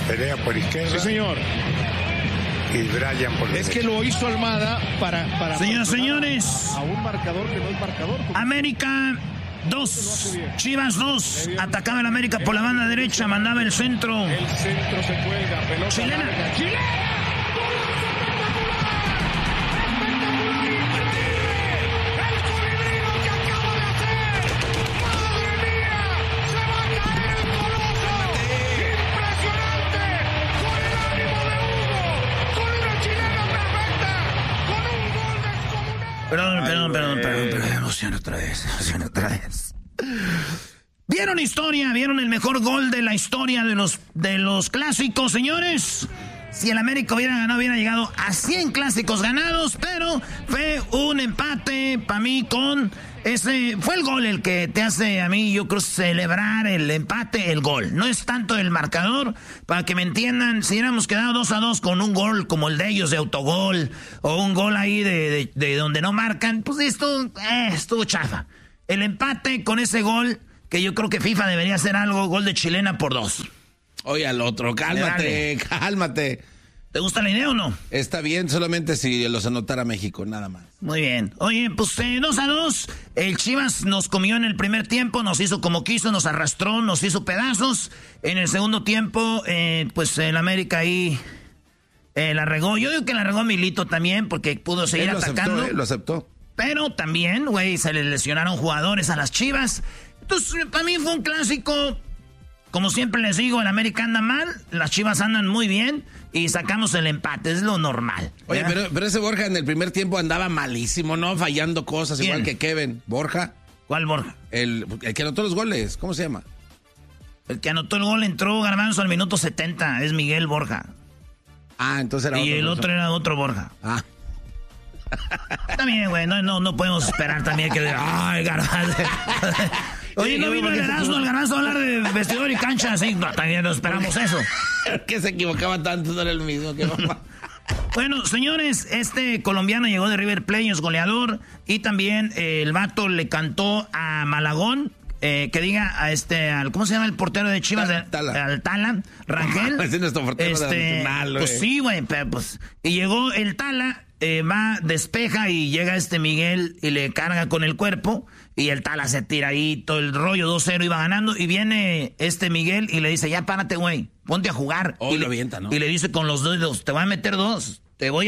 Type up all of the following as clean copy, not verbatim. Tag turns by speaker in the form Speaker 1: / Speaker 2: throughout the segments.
Speaker 1: Perea por izquierda.
Speaker 2: Sí, señor.
Speaker 1: Y Brian por derecha.
Speaker 2: Es que lo hizo Almada para
Speaker 3: Señoras, señores.
Speaker 2: A un marcador que no es marcador.
Speaker 3: América 2, Chivas 2. Atacaba el América por la banda derecha, mandaba el centro.
Speaker 2: El centro se cuelga, pelota
Speaker 3: Chilena.
Speaker 2: larga. ¡Chilena!
Speaker 3: Perdón, emoción otra vez. ¿Vieron historia? ¿Vieron el mejor gol de la historia de los clásicos, señores? Si el América hubiera ganado, hubiera llegado a 100 clásicos ganados, pero fue un empate para mí con ese. Fue el gol el que te hace a mí, yo creo, celebrar el empate, el gol. No es tanto el marcador, para que me entiendan, si hubiéramos quedado 2-2 con un gol como el de ellos de autogol, o un gol ahí de donde no marcan, pues esto estuvo chafa. El empate con ese gol, que yo creo que FIFA debería hacer algo, gol de Chilena por 2.
Speaker 4: Oye, al otro, cálmate.
Speaker 3: ¿Te gusta la idea o no?
Speaker 4: Está bien, solamente si los anotara México, nada más.
Speaker 3: Muy bien. Oye, pues 2-2. El Chivas nos comió en el primer tiempo, nos hizo como quiso, nos arrastró, nos hizo pedazos. En el segundo tiempo, pues el América ahí la regó. Yo digo que la regó Milito también, porque pudo seguir atacando.
Speaker 4: Lo aceptó.
Speaker 3: Pero también, güey, se le lesionaron jugadores a las Chivas. Entonces, para mí fue un clásico. Como siempre les digo, el América anda mal, las Chivas andan muy bien y sacamos el empate, es lo normal.
Speaker 4: Oye, pero ese Borja en el primer tiempo andaba malísimo, ¿no? Fallando cosas,
Speaker 3: ¿Quién?
Speaker 4: igual que Kevin. ¿Borja?
Speaker 3: ¿Cuál Borja?
Speaker 4: El que anotó los goles, ¿cómo se llama?
Speaker 3: El que anotó el gol entró Garbanzo al minuto 70, es Miguel Borja.
Speaker 4: Ah, entonces era
Speaker 3: y
Speaker 4: otro.
Speaker 3: Y el otro era otro Borja.
Speaker 4: Ah.
Speaker 3: También, güey, no podemos esperar también que... ¡Ay, Garbanzo! Oye, no vino el Garbanzo a hablar de vestidor y cancha, así, no, también no esperamos eso.
Speaker 4: Que se equivocaba tanto, no era el mismo que mamá.
Speaker 3: Bueno, señores, este colombiano llegó de River Plate, es goleador, y también el vato le cantó a Malagón, que diga a ¿cómo se llama el portero de Chivas? Al Tala, Rangel.
Speaker 4: Ese es nuestro portero nacional, güey.
Speaker 3: Pues sí, güey, pero pues, y llegó el Tala, va, despeja y llega Miguel y le carga con el cuerpo y el Tala se tira ahí, todo el rollo, 2-0 iba ganando y viene Miguel y le dice, ya párate, güey, ponte a jugar.
Speaker 4: Oh,
Speaker 3: y
Speaker 4: lo avienta, ¿no?
Speaker 3: Y le dice con los dedos, te voy a meter 2,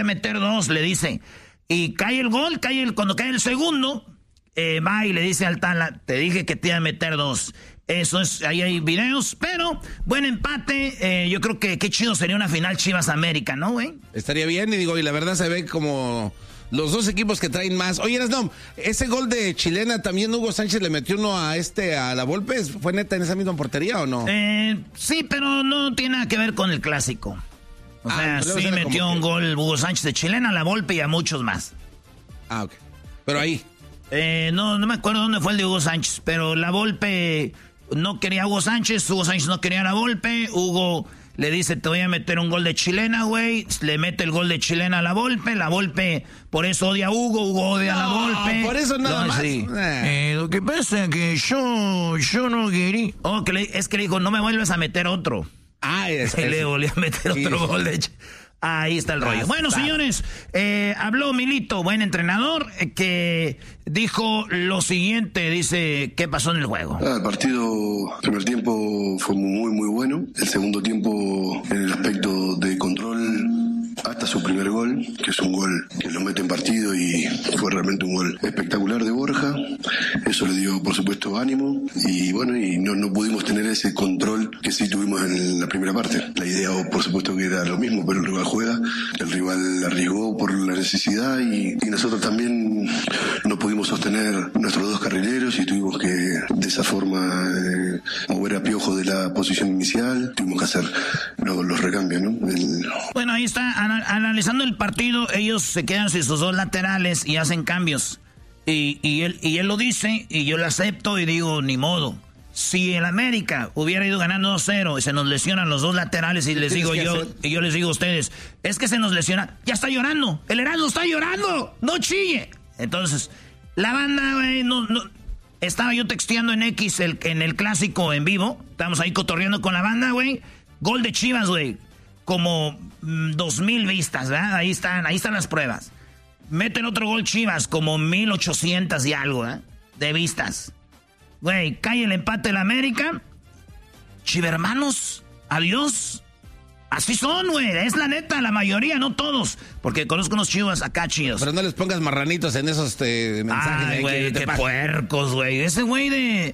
Speaker 3: le dice. Y cae el gol, cuando cae el segundo, va y le dice al Tala, te dije que te iba a meter 2. Eso es, ahí hay videos, pero buen empate. Yo creo que qué chido sería una final Chivas América, ¿no, güey?
Speaker 4: Estaría bien, y la verdad se ve como los dos equipos que traen más. Oye, no, ese gol de Chilena también Hugo Sánchez le metió uno a la Volpe. ¿Fue neta en esa misma portería o no?
Speaker 3: Sí, pero no tiene nada que ver con el clásico. O sea, sí metió un gol Hugo Sánchez de Chilena, a la Volpe y a muchos más.
Speaker 4: Ah, ok. Pero ahí.
Speaker 3: No me acuerdo dónde fue el de Hugo Sánchez, pero la Volpe no quería a Hugo Sánchez no quería a la Volpe, Hugo le dice, te voy a meter un gol de Chilena, güey, le mete el gol de Chilena a la Volpe por eso odia a Hugo odia a la Volpe.
Speaker 4: Por eso nada más.
Speaker 3: Sí. Lo que pasa es que yo no quería. Es que le dijo, no me vuelves a meter otro.
Speaker 4: Ah,
Speaker 3: le volvió a meter otro gol de Ahí está el rollo. Bueno, señores, habló Milito, buen entrenador, que dijo lo siguiente, dice, ¿qué pasó en el juego?
Speaker 5: El primer tiempo fue muy, muy bueno. El segundo tiempo, en el aspecto de control, hasta su primer gol, que es un gol que lo mete en partido y fue realmente un gol espectacular de Borja. Eso le dio, por supuesto, ánimo y bueno, y no pudimos tener ese control que sí tuvimos en la primera parte. La idea, por supuesto, que era lo mismo, pero el rival juega, el rival arriesgó por la necesidad y nosotros también no pudimos sostener nuestros dos carrileros y tuvimos que, de esa forma, mover a Piojo de la posición inicial. Tuvimos que hacer los recambios, ¿no?
Speaker 3: Bueno, ahí está. Analizando el partido, ellos se quedan sin sus dos laterales y hacen cambios. Y él lo dice, y yo lo acepto y digo, ni modo. Si el América hubiera ido ganando 2-0 y se nos lesionan los dos laterales y les digo yo les digo a ustedes, es que se nos lesiona, ya está llorando, el Erasmo está llorando, no chille. Entonces, la banda, güey, no, estaba yo texteando en X en el clásico en vivo, estábamos ahí cotorreando con la banda, güey. Gol de Chivas, güey. Como 2,000 vistas, ¿verdad? Ahí están las pruebas. Meten otro gol Chivas, como 1,800 y algo, ¿eh? De vistas. Güey, cae el empate del América. Chivermanos, adiós. Así son, güey. Es la neta, la mayoría, no todos. Porque conozco unos chivas acá chidos.
Speaker 4: Pero no les pongas marranitos en esos mensajes.
Speaker 3: Ay, güey, qué puercos, güey. Ese güey de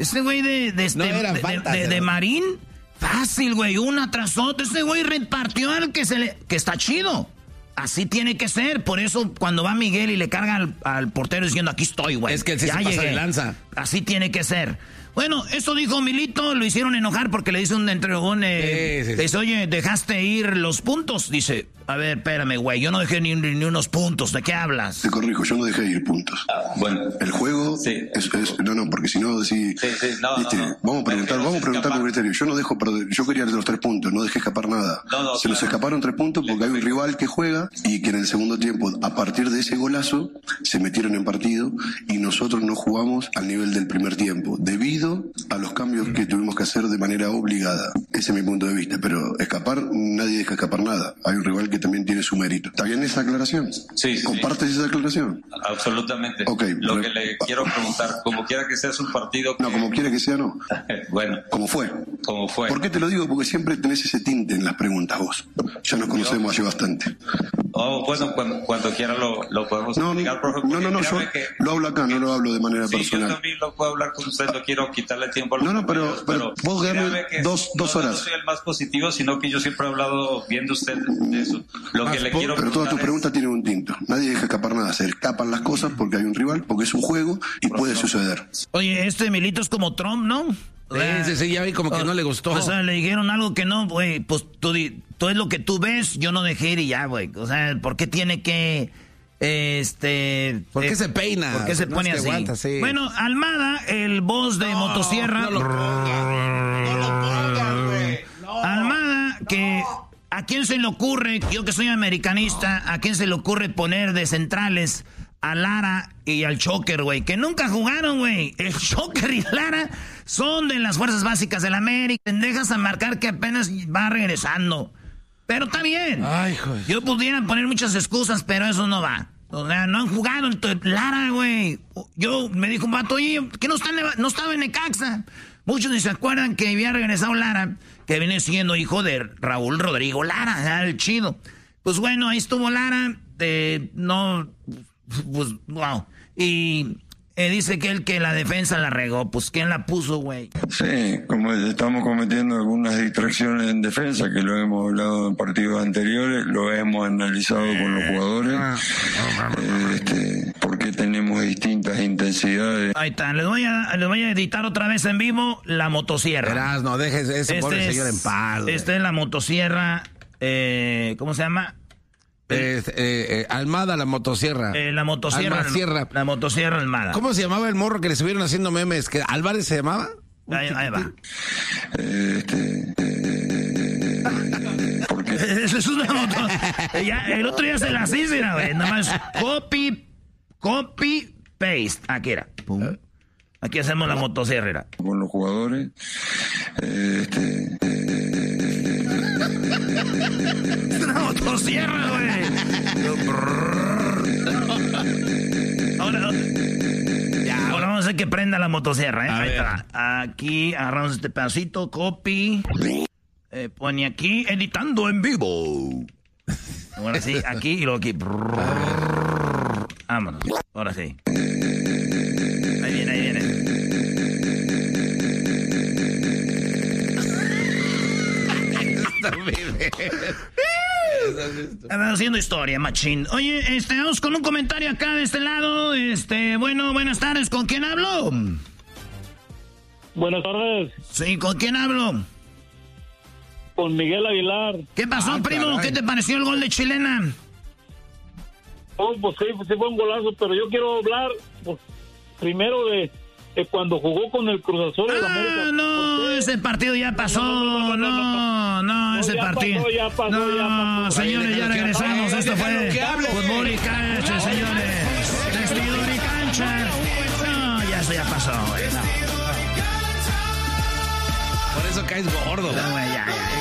Speaker 3: Marín, fácil, güey, una tras otra. Ese güey repartió al que está chido. Así tiene que ser. Por eso cuando va Miguel y le carga al portero diciendo, aquí estoy, güey.
Speaker 4: Es que él sí se pasa de lanza.
Speaker 3: Así tiene que ser. Bueno, eso dijo Milito, lo hicieron enojar porque le dice dice, oye, dejaste ir los puntos. Dice, a ver, espérame, güey, yo no dejé ni unos puntos, ¿de qué hablas?
Speaker 5: Te corrijo, yo no dejé ir puntos.
Speaker 6: Bueno.
Speaker 5: El juego es no, porque si no decís, vamos a preguntar con criterio. Yo no dejo perder, yo quería los 3 puntos, no dejé escapar nada. Se nos escaparon 3 puntos porque hay un rival que juega y que en el segundo tiempo, a partir de ese golazo, se metieron en partido y nosotros no jugamos al nivel del primer tiempo, debido a los cambios que tuvimos que hacer de manera obligada. Ese es mi punto de vista, pero escapar, nadie deja escapar nada. Hay un rival que también tiene su mérito. ¿Está bien esa aclaración?
Speaker 6: Sí.
Speaker 5: ¿Compartes esa aclaración?
Speaker 6: Absolutamente.
Speaker 5: Okay,
Speaker 6: Lo que le quiero preguntar, como quiera que sea, es un partido que...
Speaker 5: No, como quiera que sea, no.
Speaker 6: Bueno.
Speaker 5: Como fue. ¿Por qué te lo digo? Porque siempre tenés ese tinte en las preguntas vos. Ya nos conocemos hace bastante.
Speaker 6: Bueno, cuando quiera lo podemos explicar, profe.
Speaker 5: No, yo lo hablo acá, no lo hablo de manera personal.
Speaker 6: Yo también lo puedo hablar con usted, no quiero quitarle tiempo a los
Speaker 5: pero vos ganás 2 horas.
Speaker 6: No soy el más positivo, sino que yo siempre he hablado bien de usted de eso.
Speaker 5: Pero todas tus preguntas tienen un tinto. Nadie deja escapar nada. Se escapan las cosas porque hay un rival, porque es un juego y puede suceder.
Speaker 3: Oye, Milito es como Trump, ¿no?
Speaker 4: Sí, ya vi como que no le gustó.
Speaker 3: O sea, le dijeron algo que no, güey, pues tú es lo que tú ves, yo no dejé ir y ya, güey. O sea, ¿por qué tiene que...
Speaker 4: ¿Por qué se peina?
Speaker 3: ¿Por qué se pone así?
Speaker 4: Aguanta, sí.
Speaker 3: Bueno, Almada, el boss de Motosierra.
Speaker 4: No lo pongan, güey.
Speaker 3: Almada, que... ¿A quién se le ocurre, yo que soy americanista, a quién se le ocurre poner de centrales a Lara y al Choker, güey? Que nunca jugaron, güey. El Choker y Lara son de las fuerzas básicas del América. Dejas a marcar que apenas va regresando. Pero está bien.
Speaker 4: Ay, joder.
Speaker 3: Yo pudiera poner muchas excusas, pero eso no va. O sea, no han jugado. Lara, güey. Me dijo un vato, oye, que no estaba en Necaxa. Muchos ni se acuerdan que había regresado Lara, que viene siendo hijo de Raúl Rodrigo Lara, el chido. Pues bueno, ahí estuvo Lara. Wow. Y dice que la defensa la regó. Pues, ¿quién la puso, güey?
Speaker 7: Sí, como estamos cometiendo algunas distracciones en defensa, que lo hemos hablado en partidos anteriores, lo hemos analizado con los jugadores, por qué tenemos distintas intensidades.
Speaker 3: Ahí está, les voy a editar otra vez en vivo la motosierra.
Speaker 4: Verás, no dejes ese pobre señor en paz.
Speaker 3: Esta es la motosierra, ¿cómo se llama?
Speaker 4: Almada, la motosierra.
Speaker 3: La motosierra. La motosierra Almada.
Speaker 4: ¿Cómo se llamaba el morro que le estuvieron haciendo memes? ¿Que Álvarez se llamaba?
Speaker 3: Ahí va.
Speaker 7: ¿Por qué?
Speaker 3: Eso es una moto. El otro día se las hice, güey. Nada más copy, paste. Aquí era. Pum. Aquí hacemos la motosierra.
Speaker 7: Con los jugadores.
Speaker 3: Es una motosierra, güey. Ahora vamos a hacer que prenda la motosierra, ¿eh? Ahí está. Aquí agarramos este pedacito, copy. Pone aquí, editando en vivo. Ahora sí, aquí y luego aquí. Vámonos. Ahora sí. Ahí viene. Estamos haciendo historia, machín. Oye, vamos con un comentario acá de este lado. Bueno, buenas tardes. ¿Con quién hablo?
Speaker 8: Buenas tardes.
Speaker 3: Sí, ¿con quién hablo?
Speaker 8: Con Miguel Aguilar.
Speaker 3: ¿Qué pasó, primo? Caray. ¿Qué te pareció el gol de Chilena?
Speaker 8: Oh, pues sí fue un golazo, pero yo quiero hablar primero de cuando jugó con el Cruz Azul en América.
Speaker 3: No, ese partido ya pasó. No, ese partido.
Speaker 8: Ya pasó.
Speaker 3: Señores, ya regresamos. Esto fue Fútbol y Cancha, señores. Vestidor y cancha. No, ya pasó, güey.
Speaker 4: Por eso caes gordo.
Speaker 3: No, güey, ya.